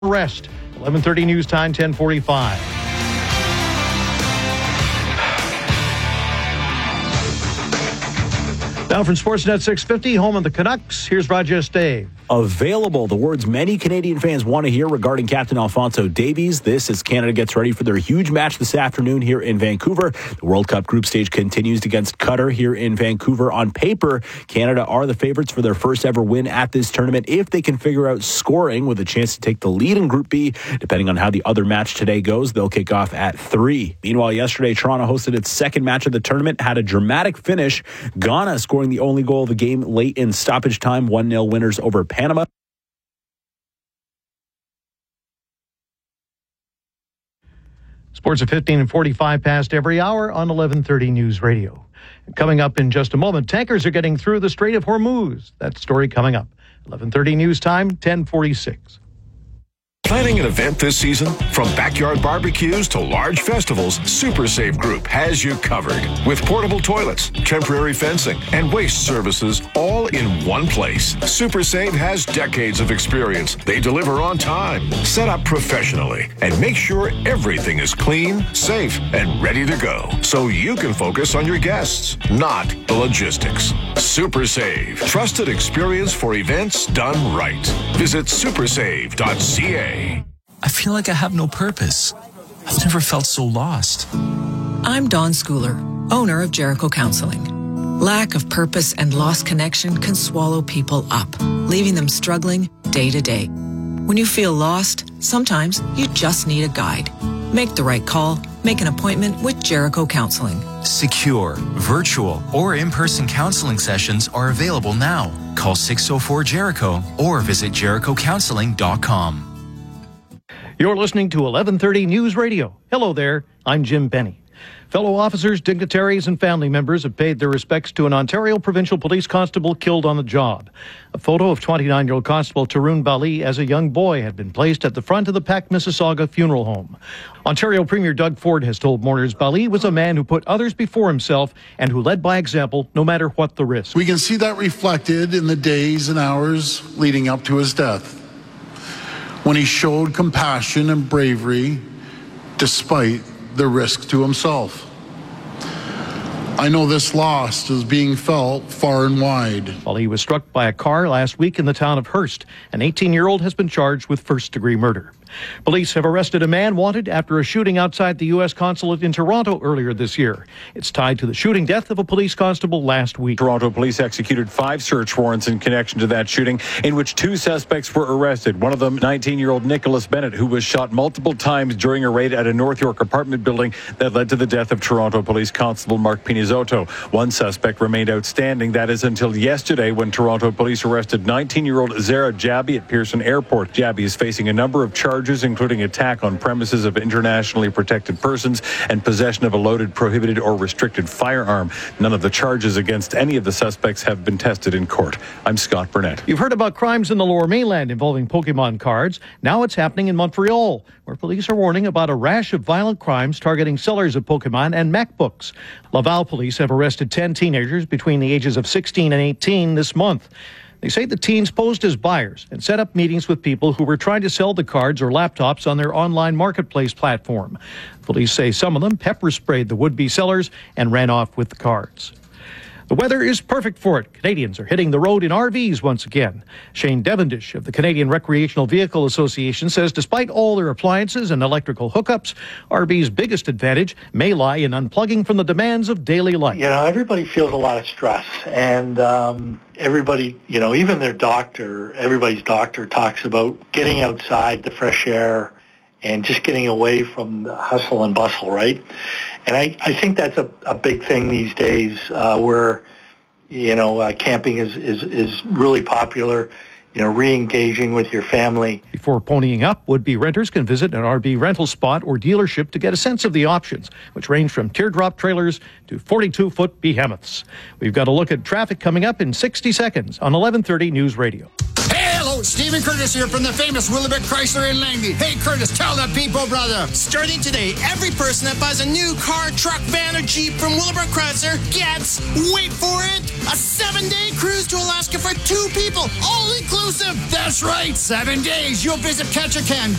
Rest. 11:30 news time, 10:45. Now from Sportsnet 650, home of the Canucks, here's Rogers Dave. Available, the words many Canadian fans want to hear regarding Captain Alphonso Davies. This as Canada gets ready for their huge match this afternoon here in Vancouver. The World Cup group stage continues against Qatar here in Vancouver. On paper, Canada are the favorites for their first ever win at this tournament if they can figure out scoring with a chance to take the lead in Group B. Depending on how the other match today goes, they'll kick off at 3. Meanwhile, yesterday, Toronto hosted its second match of the tournament, had a dramatic finish. Ghana scoring the only goal of the game late in stoppage time, 1-0 winners over Panama. Sports at 15 and 45 past every hour on 1130 News Radio. Coming up in just a moment, tankers are getting through the Strait of Hormuz. That story coming up. 1130 News Time, 1046. Planning an event this season? From backyard barbecues to large festivals, SuperSave Group has you covered. With portable toilets, temporary fencing, and waste services all in one place. SuperSave has decades of experience. They deliver on time, set up professionally, and make sure everything is clean, safe, and ready to go. So you can focus on your guests, not the logistics. SuperSave. Trusted experience for events done right. Visit supersave.ca. I feel like I have no purpose. I've never felt so lost. I'm Dawn Schooler, owner of Jericho Counseling. Lack of purpose and lost connection can swallow people up, leaving them struggling day to day. When you feel lost, sometimes you just need a guide. Make the right call. Make an appointment with Jericho Counseling. Secure, virtual, or in-person counseling sessions are available now. Call 604-JERICHO or visit jerichocounseling.com. You're listening to 1130 News Radio. Hello there, I'm Jim Benny. Fellow officers, dignitaries, and family members have paid their respects to an Ontario Provincial Police Constable killed on the job. A photo of 29-year-old Constable Tarun Bali as a young boy had been placed at the front of the Pac Mississauga funeral home. Ontario Premier Doug Ford has told mourners Bali was a man who put others before himself and who led by example no matter what the risk. We can see that reflected in the days and hours leading up to his death, when he showed compassion and bravery despite the risk to himself. I know this loss is being felt far and wide. While he was struck by a car last week in the town of Hearst, an 18-year-old has been charged with first-degree murder. Police have arrested a man wanted after a shooting outside the U.S. consulate in Toronto earlier this year. It's tied to the shooting death of a police constable last week. Toronto police executed 5 search warrants in connection to that shooting, in which 2 suspects were arrested. One of them, 19-year-old Nicholas Bennett, who was shot multiple times during a raid at a North York apartment building that led to the death of Toronto Police Constable Mark Pinizotto. One suspect remained outstanding. That is until yesterday, when Toronto police arrested 19-year-old Zara Jabi at Pearson Airport. Jabi is facing a number of charges, including attack on premises of internationally protected persons and possession of a loaded, prohibited, or restricted firearm. None of the charges against any of the suspects have been tested in court. I'm Scott Burnett. You've heard about crimes in the Lower Mainland involving Pokemon cards. Now it's happening in Montreal, where police are warning about a rash of violent crimes targeting sellers of Pokemon and MacBooks. Laval police have arrested 10 teenagers between the ages of 16 and 18 this month. They say the teens posed as buyers and set up meetings with people who were trying to sell the cards or laptops on their online marketplace platform. Police say some of them pepper sprayed the would-be sellers and ran off with the cards. The weather is perfect for it. Canadians are hitting the road in RVs once again. Shane Devendish of the Canadian Recreational Vehicle Association says despite all their appliances and electrical hookups, RV's biggest advantage may lie in unplugging from the demands of daily life. You know, everybody feels a lot of stress, and everybody, you know, even their doctor, everybody's doctor talks about getting outside, the fresh air, and just getting away from the hustle and bustle, right? And I think that's a big thing these days where, you know, camping is really popular, you know, re-engaging with your family. Before ponying up, would-be renters can visit an RV rental spot or dealership to get a sense of the options, which range from teardrop trailers to 42-foot behemoths. We've got a look at traffic coming up in 60 seconds on 1130 News Radio. Hey! Hello, Stephen Curtis here from the famous Willebrook Chrysler in Langley. Hey, Curtis, tell the people, brother. Starting today, every person that buys a new car, truck, van, or Jeep from Willebrook Chrysler gets, wait for it, a 7-day cruise to Alaska for 2 people, all inclusive. That's right, 7 days. You'll visit Ketchikan,